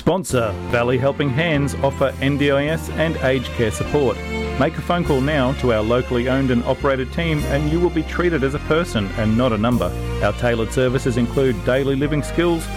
Sponsor Valley Helping Hands offer NDIS and aged care support. Make a phone call now to our locally owned and operated team and you will be treated as a person and not a number. Our tailored services include daily living skills,